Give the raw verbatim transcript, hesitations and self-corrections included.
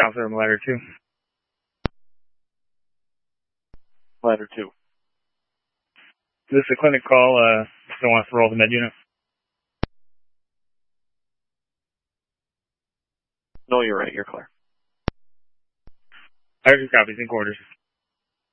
Officer, I'm ladder two. Ladder two. This is a clinic call. Uh, someone wants to roll the med unit. No, you're right. You're clear. I just copies in quarters.